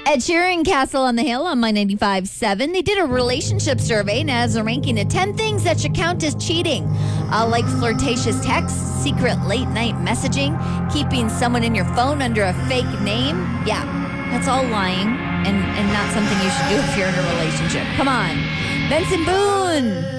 Ed Sheeran, Castle on the Hill on My 95.7. They did a relationship survey and as a ranking of 10 things that should count as cheating. Like flirtatious texts, secret late night messaging, keeping someone in your phone under a fake name. Yeah, that's all lying and not something you should do if you're in a relationship. Come on. Benson Boone.